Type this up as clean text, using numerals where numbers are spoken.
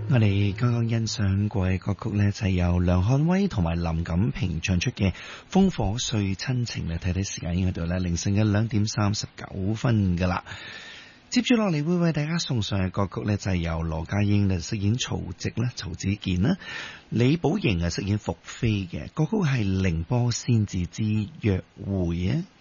我哋剛剛欣賞過嘅歌曲呢，就係由梁漢威同埋林錦平唱出嘅《烽火碎親情》。你睇睇時間喺度呢，凌晨嘅2:39噶啦。接住落嚟會為大家送上嘅歌曲呢，就係由羅家英飾演曹植啦、曹子健啦，李寶瑩飾演伏飛嘅歌曲係《凌波仙子之約會》啊。